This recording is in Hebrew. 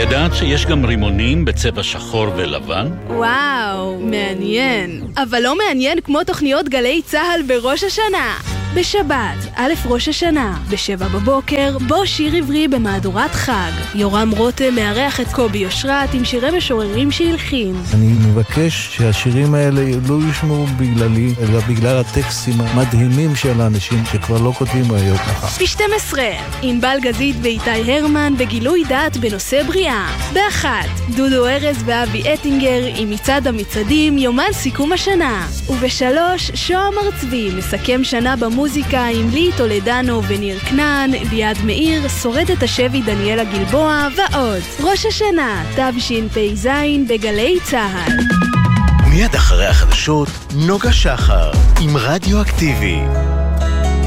ידעת שיש גם רימונים בצבע שחור ולבן? וואו, מעניין. אבל לא מעניין כמו תוכניות גלי צהל בראש השנה. בשבת, א' ראש השנה, ב7 בבוקר, בו שיר עברי במהדורת חג. יורם רותם מארח את קובי אושרת עם שירי משוררים שהלחין. אני מבקש שהשירים האלה לא ישמעו בגללי, אלא בגלל הטקסטים המדהימים של האנשים שכבר לא כותבים היום ככה. ב12, עם בל גזית ואיתי הרמן בגילוי דעת בנושא בריאה. ב1, דודו ארז ואבי אטינגר עם מצעד המצעדים, יומן סיכום השנה. וב3, שוהם ארצבי מסכם שנה במוזיקה עם לי טולדנו וניר כנען, ליעד מאיר, שורדת השבי דניאלה גלבוע ועוד. ראש השנה, תשפ"ז בגלי צהל. מיד אחרי החדשות, נוגה שחר עם רדיו אקטיבי.